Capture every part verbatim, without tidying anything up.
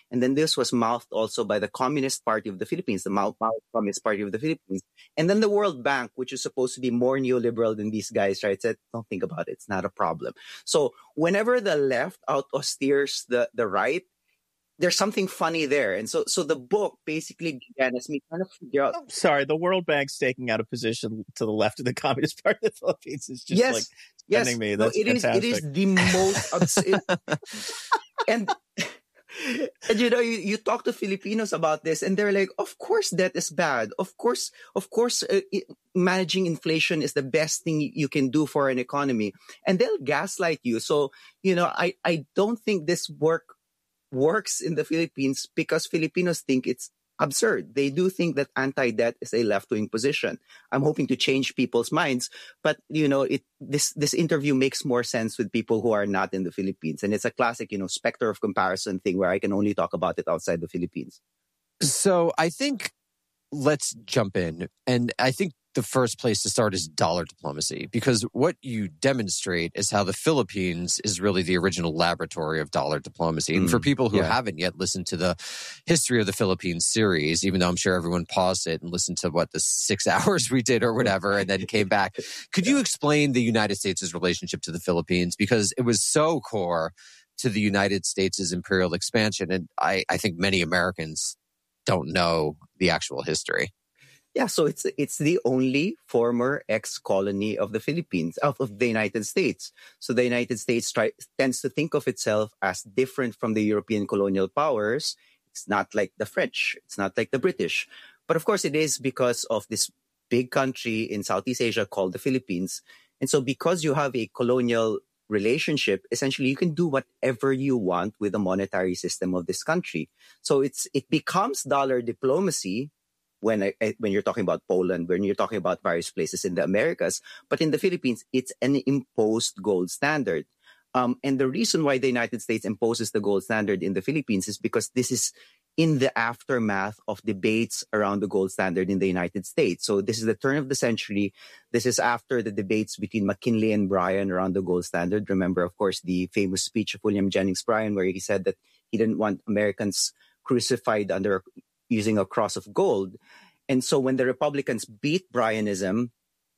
And then this was mouthed also by the Communist Party of the Philippines, the Mao Mao Communist Party of the Philippines. And then the World Bank, which is supposed to be more neoliberal than these guys, right, said, don't think about it. It's not a problem. So whenever the left out aussteres the, the right, there's something funny there. And so so the book basically began as me trying to figure out. Oh, sorry, the World Bank's taking out a position to the left of the Communist Party of the Philippines. Is just yes, like yes. sending me. No, That's it is, fantastic. it is the most absurd. and and you know, you, you talk to Filipinos about this and they're like, of course debt is bad. Of course, of course, uh, it, managing inflation is the best thing you can do for an economy. And they'll gaslight you. So, you know, I, I don't think this work works in the Philippines because Filipinos think it's absurd. They do think that anti-debt is a left-wing position. I'm hoping to change people's minds, but you know, it this this interview makes more sense with people who are not in the Philippines, and it's a classic, you know, specter of comparison thing where I can only talk about it outside the Philippines. So I think let's jump in, and I think the first place to start is dollar diplomacy, because what you demonstrate is how the Philippines is really the original laboratory of dollar diplomacy. And Mm, for people who yeah. haven't yet listened to the History of the Philippines series, even though I'm sure everyone paused it and listened to what the six hours we did or whatever, and then came back, could you explain the United States' relationship to the Philippines? Because it was so core to the United States' imperial expansion. And I, I think many Americans don't know the actual history. Yeah, so it's it's the only former ex-colony of the Philippines, of, of the United States. So the United States try, tends to think of itself as different from the European colonial powers. It's not like the French. It's not like the British. But of course, it is because of this big country in Southeast Asia called the Philippines. And so because you have a colonial relationship, essentially you can do whatever you want with the monetary system of this country. So it's it becomes dollar diplomacy when I, when you're talking about Poland, when you're talking about various places in the Americas. But in the Philippines, it's an imposed gold standard. Um, and the reason why the United States imposes the gold standard in the Philippines is because this is in the aftermath of debates around the gold standard in the United States. So this is the turn of the century. This is after the debates between McKinley and Bryan around the gold standard. Remember, of course, the famous speech of William Jennings Bryan, where he said that he didn't want Americans crucified under using a cross of gold. And so when the Republicans beat Bryanism,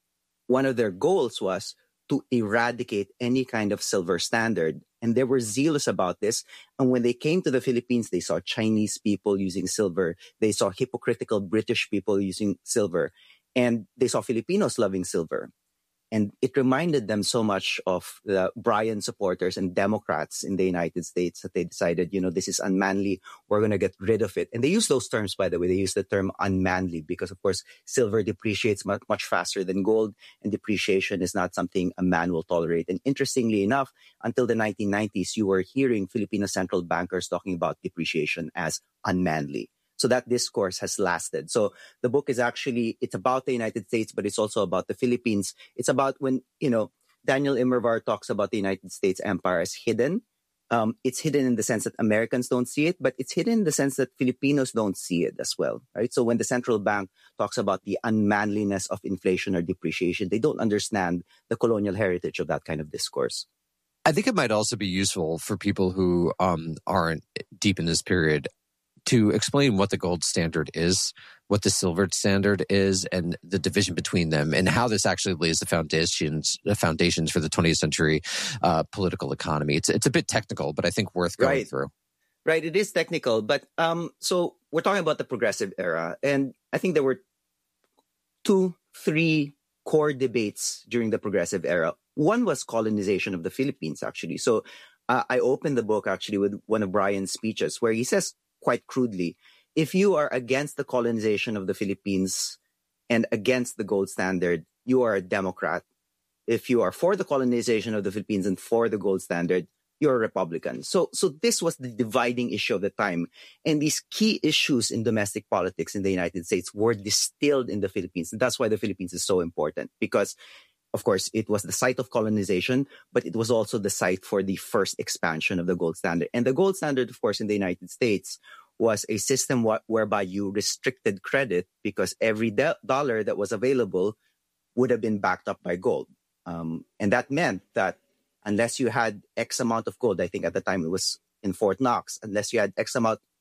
one of their goals was to eradicate any kind of silver standard. And they were zealous about this. And when they came to the Philippines, they saw Chinese people using silver. They saw hypocritical British people using silver. And they saw Filipinos loving silver. And it reminded them so much of the Bryan supporters and Democrats in the United States that they decided, you know, this is unmanly. We're going to get rid of it. And they use those terms, by the way. They use the term unmanly because, of course, silver depreciates much, much faster than gold. And depreciation is not something a man will tolerate. And interestingly enough, until the nineteen nineties, you were hearing Filipino central bankers talking about depreciation as unmanly. So that discourse has lasted. So the book is actually, it's about the United States, but it's also about the Philippines. It's about when, you know, Daniel Immerwahr talks about the United States empire as hidden. Um, it's hidden in the sense that Americans don't see it, but it's hidden in the sense that Filipinos don't see it as well, right? So when the central bank talks about the unmanliness of inflation or depreciation, they don't understand the colonial heritage of that kind of discourse. I think it might also be useful for people who um, aren't deep in this period to explain what the gold standard is, what the silver standard is, and the division between them, and how this actually lays the foundations the foundations for the twentieth century uh, political economy. It's it's a bit technical, but I think worth going Right. through. Right, it is technical, but um, so we're talking about the progressive era, and I think there were two, three core debates during the progressive era. One was colonization of the Philippines, actually. So uh, I opened the book actually with one of Bryan's speeches where he says, quite crudely, if you are against the colonization of the Philippines and against the gold standard, you are a Democrat. If you are for the colonization of the Philippines and for the gold standard, you're a Republican. So, so this was the dividing issue of the time. And these key issues in domestic politics in the United States were distilled in the Philippines. And that's why the Philippines is so important, because of course, it was the site of colonization, but it was also the site for the first expansion of the gold standard. And the gold standard, of course, in the United States was a system wh- whereby you restricted credit because every de- dollar that was available would have been backed up by gold. Um, and that meant that unless you had X amount of gold, I think at the time it was in Fort Knox, unless you had X amount